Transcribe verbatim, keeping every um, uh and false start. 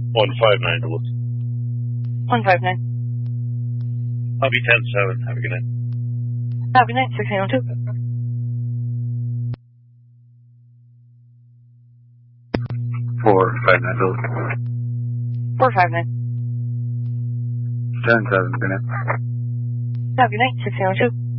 one five nine Duluth. one five nine. I'll be ten seven. Have a good night. Have a good night, six eight one two. four five nine Duluth. four five nine. ten seven, good night. Have a good night, six eight one two.